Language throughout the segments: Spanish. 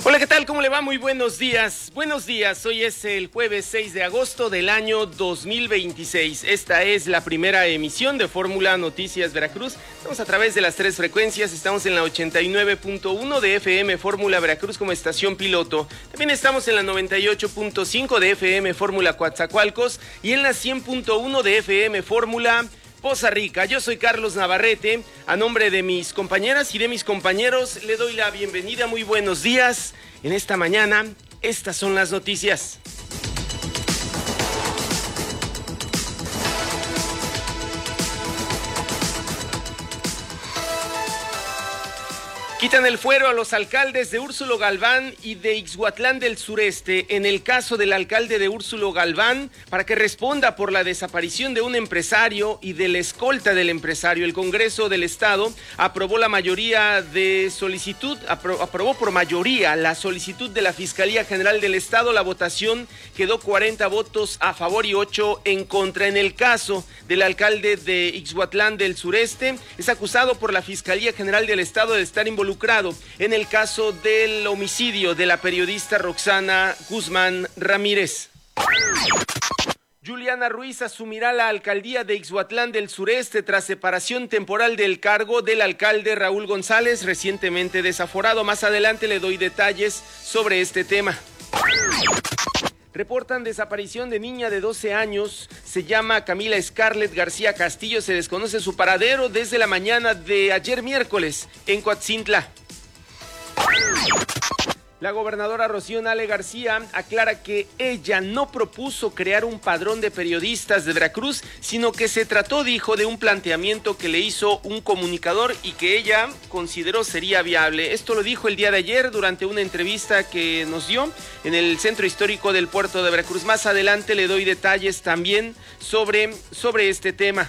Hola, ¿qué tal? ¿Cómo le va? Muy buenos días. Buenos días. Hoy es el jueves 6 de agosto del año 2026. Esta es la primera emisión de Fórmula Noticias Veracruz. Estamos a través de las tres frecuencias. Estamos en la 89.1 de FM Fórmula Veracruz como estación piloto. También estamos en la 98.5 de FM Fórmula Coatzacoalcos y en la 100.1 de FM Fórmula Poza Rica. Yo soy Carlos Navarrete. A nombre de mis compañeras y de mis compañeros le doy la bienvenida. Muy buenos días. En esta mañana, estas son las noticias. Quitan el fuero a los alcaldes de Úrsulo Galván y de Ixhuatlán del Sureste. En el caso del alcalde de Úrsulo Galván, para que responda por la desaparición de un empresario y de la escolta del empresario, el Congreso del Estado aprobó la mayoría de solicitud, aprobó por mayoría la solicitud de la Fiscalía General del Estado. La votación quedó 40 votos a favor y 8 en contra. En el caso del alcalde de Ixhuatlán del Sureste, es acusado por la Fiscalía General del Estado de estar involucrado en el caso del homicidio de la periodista Roxana Guzmán Ramírez. Juliana Ruiz asumirá la alcaldía de Ixhuatlán del Sureste tras separación temporal del cargo del alcalde Raúl González, recientemente desaforado. Más adelante le doy detalles sobre este tema. Reportan desaparición de niña de 12 años, se llama Camila Scarlett García Castillo, se desconoce su paradero desde la mañana de ayer miércoles en Coatzintla. La gobernadora Rocío Nale García aclara que ella no propuso crear un padrón de periodistas de Veracruz, sino que se trató, dijo, de un planteamiento que le hizo un comunicador y que ella consideró sería viable. Esto lo dijo el día de ayer durante una entrevista que nos dio en el Centro Histórico del Puerto de Veracruz. Más adelante le doy detalles también sobre este tema.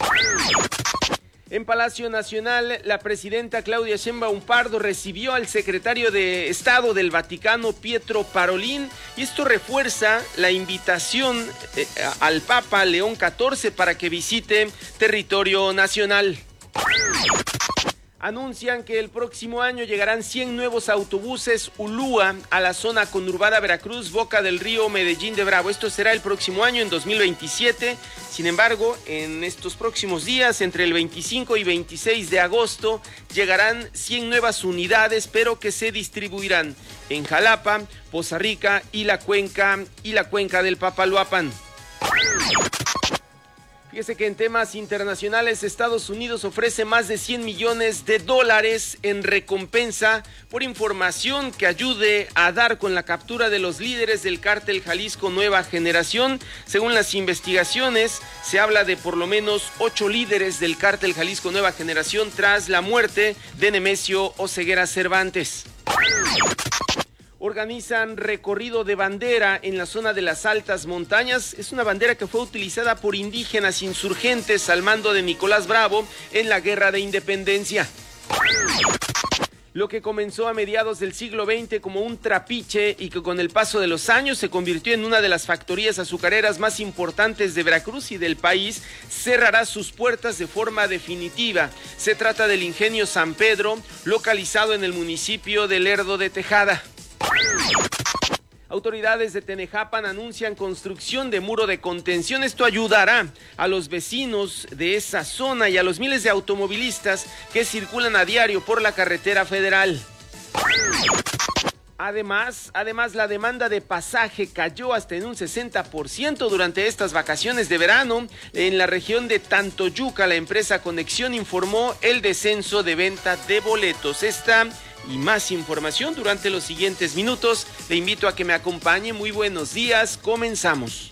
En Palacio Nacional, la presidenta Claudia Sheinbaum Pardo recibió al secretario de Estado del Vaticano, Pietro Parolin, y esto refuerza la invitación al Papa León XIV para que visite territorio nacional. Anuncian que el próximo año llegarán 100 nuevos autobuses Ulúa a la zona conurbada Veracruz, Boca del Río, Medellín de Bravo. Esto será el próximo año, en 2027. Sin embargo, en estos próximos días, entre el 25 y 26 de agosto, llegarán 100 nuevas unidades, pero que se distribuirán en Jalapa, Poza Rica y la cuenca del Papaloapan. Fíjese que en temas internacionales, Estados Unidos ofrece más de $100 millones en recompensa por información que ayude a dar con la captura de los líderes del cártel Jalisco Nueva Generación. Según las investigaciones, se habla de por lo menos 8 líderes del cártel Jalisco Nueva Generación tras la muerte de Nemesio Oseguera Cervantes. Organizan recorrido de bandera en la zona de las altas montañas. Es una bandera que fue utilizada por indígenas insurgentes al mando de Nicolás Bravo en la Guerra de Independencia. Lo que comenzó a mediados del siglo XX como un trapiche y que con el paso de los años se convirtió en una de las factorías azucareras más importantes de Veracruz y del país, cerrará sus puertas de forma definitiva. Se trata del Ingenio San Pedro, localizado en el municipio de Lerdo de Tejada. Autoridades de Tenejapan anuncian construcción de muro de contención. Esto ayudará a los vecinos de esa zona y a los miles de automovilistas que circulan a diario por la carretera federal. Además, la demanda de pasaje cayó hasta en un 60% durante estas vacaciones de verano. En la región de Tantoyuca, la empresa Conexión informó el descenso de venta de boletos. Esta y más información durante los siguientes minutos. Le invito a que me acompañe. Muy buenos días, comenzamos.